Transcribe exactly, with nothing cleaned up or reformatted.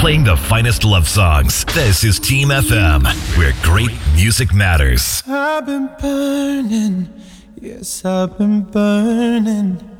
playing the finest love songs. This is Team F M, where great music matters. I've been burning, yes, I've been burning.